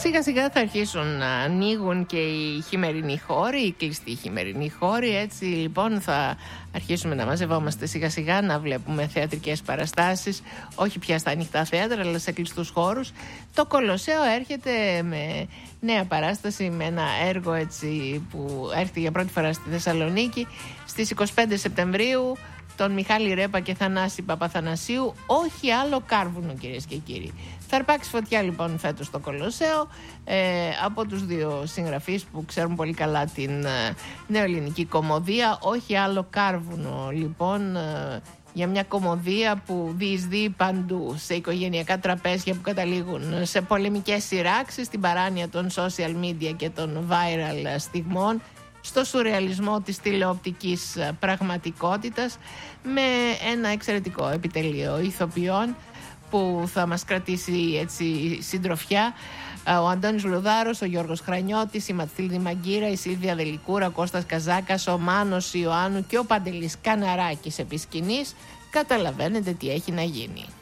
Σιγά σιγά θα αρχίσουν να ανοίγουν και οι χειμερινοί χώροι, οι κλειστοί χειμερινοί χώροι. Έτσι λοιπόν θα αρχίσουμε να μαζευόμαστε σιγά σιγά, να βλέπουμε θεατρικές παραστάσεις, όχι πια στα ανοιχτά θέατρα αλλά σε κλειστούς χώρους. Το Κολοσσέο έρχεται με νέα παράσταση, με ένα έργο έτσι που έρχεται για πρώτη φορά στη Θεσσαλονίκη στις 25 Σεπτεμβρίου. Τον Μιχάλη Ρέπα και Θανάση Παπαθανασίου, όχι άλλο κάρβουνο, κυρίες και κύριοι. Θα αρπάξει φωτιά λοιπόν φέτος στο Κολοσσέο από τους δύο συγγραφείς που ξέρουν πολύ καλά την νεοελληνική κωμωδία. Όχι άλλο κάρβουνο λοιπόν, για μια κωμωδία που διεισδύει παντού, σε οικογενειακά τραπέζια που καταλήγουν σε πολεμικές σειράξεις, στην παράνοια των social media και των viral στιγμών, στο σουρεαλισμό της τηλεοπτικής πραγματικότητας, με ένα εξαιρετικό επιτελείο ηθοποιών που θα μας κρατήσει έτσι συντροφιά. Ο Αντώνης Λουδάρος, ο Γιώργος Χρανιώτης, η Ματθίλδη Μαγκύρα, η Σίλβια Δελικούρα, ο Κώστας Καζάκας, ο Μάνος Ιωάννου και ο Παντελής Καναράκης επί σκηνής. Καταλαβαίνετε τι έχει να γίνει.